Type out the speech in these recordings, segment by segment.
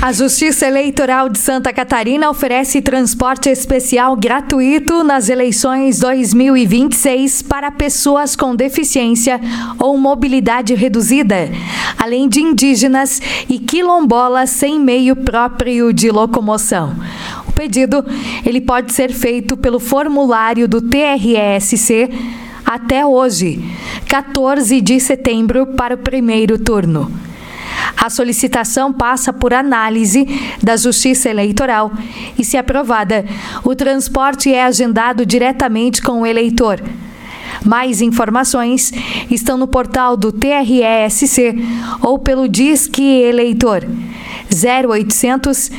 A Justiça Eleitoral de Santa Catarina oferece transporte especial gratuito nas eleições 2026 para pessoas com deficiência ou mobilidade reduzida, além de indígenas e quilombolas sem meio próprio de locomoção. O pedido ele pode ser feito pelo formulário do TRESC até hoje, 14 de setembro, para o primeiro turno. A solicitação passa por análise da Justiça Eleitoral e, se aprovada, o transporte é agendado diretamente com o eleitor. Mais informações estão no portal do TRESC ou pelo Disque Eleitor 0800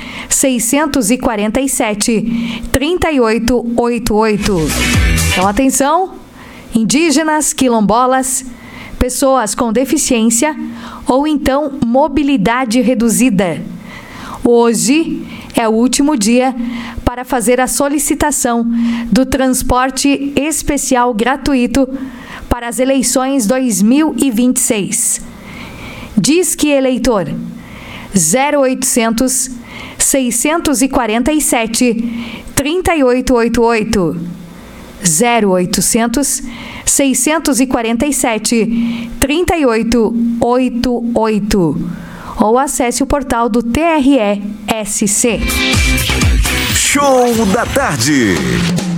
647 3888. Então, atenção, indígenas, quilombolas, pessoas com deficiência ou então mobilidade reduzida. Hoje é o último dia para fazer a solicitação do transporte especial gratuito para as eleições 2026. Disque Eleitor 0800 647 3888. 0800 647 3888 ou acesse o portal do TRESC. Show da Tarde.